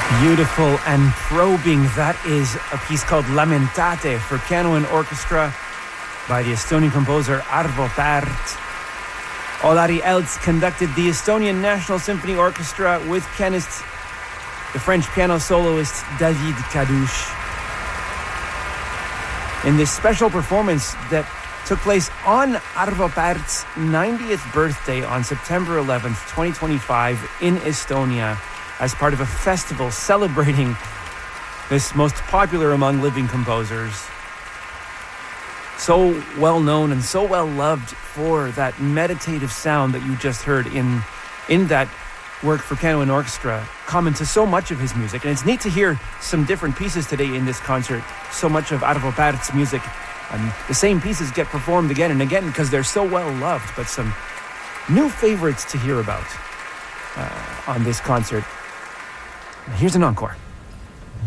Beautiful and probing. That is a piece called Lamentate for piano and orchestra by the Estonian composer Arvo Pärt. Olari Elts conducted the Estonian National Symphony Orchestra with pianist, the French piano soloist David Kadouche. In this special performance that took place on Arvo Pärt's 90th birthday on September 11th, 2025 in Estonia, as part of a festival celebrating this most popular among living composers. So well known and so well loved for that meditative sound that you just heard in that work for piano and orchestra, common to so much of his music. And it's neat to hear some different pieces today in this concert. So much of Arvo Pärt's music, and the same pieces get performed again and again because they're so well loved, but some new favorites to hear about on this concert. Here's an encore.